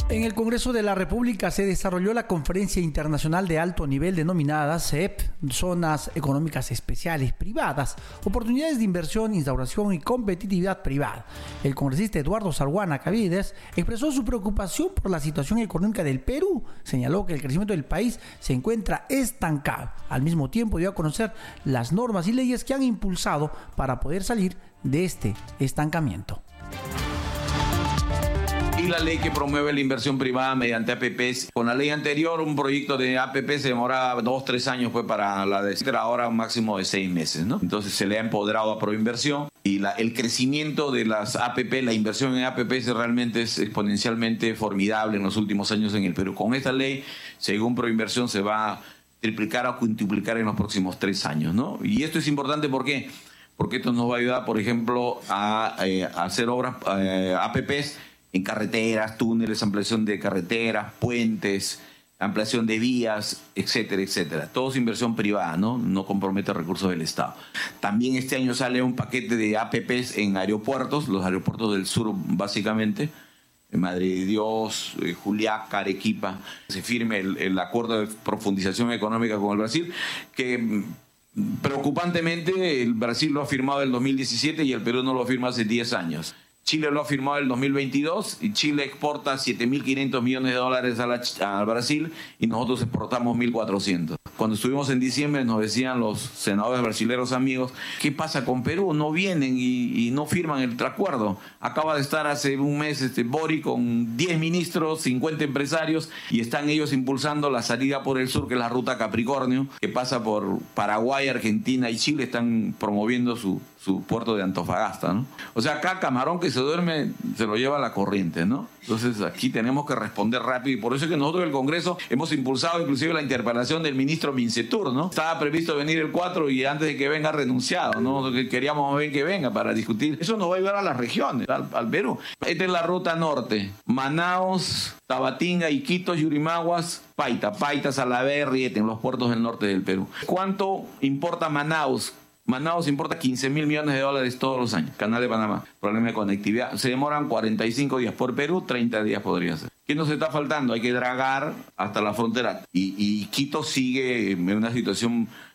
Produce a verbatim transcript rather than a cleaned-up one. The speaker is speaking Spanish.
En el Congreso de la República se desarrolló la Conferencia Internacional de Alto Nivel denominada C E P, Zonas Económicas Especiales Privadas, Oportunidades de Inversión, Instauración y Competitividad Privada. El congresista Eduardo Salguana Cavides expresó su preocupación por la situación económica del Perú. Señaló que el crecimiento del país se encuentra estancado. Al mismo tiempo dio a conocer las normas y leyes que han impulsado para poder salir de este estancamiento. Y la ley que promueve la inversión privada mediante A P Pes. Con la ley anterior, un proyecto de A P P se demoraba dos, tres años pues, para la de ahora un máximo de seis meses, ¿no? Entonces se le ha empoderado a Proinversión y la, el crecimiento de las A P P, la inversión en A P Pes realmente es exponencialmente formidable en los últimos años en el Perú. Con esta ley, según Proinversión, se va a triplicar o quintuplicar en los próximos tres años, ¿no? Y esto es importante, ¿por qué? Porque esto nos va a ayudar, por ejemplo, a, eh, a hacer obras eh, A P Pes en carreteras, túneles, ampliación de carreteras, puentes, ampliación de vías, etcétera, etcétera. Todo es inversión privada, ¿no? No compromete recursos del Estado. También este año sale un paquete de A P Pes en aeropuertos, los aeropuertos del sur básicamente, en Madre de Dios, eh, Juliaca, Arequipa. Se firme el, el acuerdo de profundización económica con el Brasil, que preocupantemente el Brasil lo ha firmado en el dos mil diecisiete y el Perú no lo firma hace diez años. Chile lo ha firmado en el dos mil veintidós y Chile exporta siete mil quinientos millones de dólares a la, al Brasil y nosotros exportamos mil cuatrocientos. Cuando estuvimos en diciembre nos decían los senadores brasileños amigos, ¿qué pasa con Perú? No vienen y, y no firman el acuerdo. Acaba de estar hace un mes este Boric con diez ministros, cincuenta empresarios y están ellos impulsando la salida por el sur, que es la ruta Capricornio, que pasa por Paraguay, Argentina y Chile, están promoviendo su, su puerto de Antofagasta, ¿no? O sea, acá camarón que se duerme se lo lleva la corriente, ¿no? Entonces aquí tenemos que responder rápido y por eso es que nosotros en el Congreso hemos impulsado inclusive la interpelación del ministro Mincetur, ¿no? Estaba previsto venir el cuatro y antes de que venga ha renunciado, ¿no? Queríamos ver que venga para discutir. Eso nos va a ayudar a las regiones, al, al Perú. Esta es la ruta norte. Manaos, Tabatinga, Iquitos, Yurimaguas, Paita, Paita, Salaverry, Riete, en los puertos del norte del Perú. ¿Cuánto importa Manaos? Manaos importa quince mil millones de dólares todos los años. Canal de Panamá. Problema de conectividad. Se demoran cuarenta y cinco días por Perú, treinta días podría ser. ¿Qué nos está faltando? Hay que dragar hasta la frontera. Y, y Quito sigue en una situación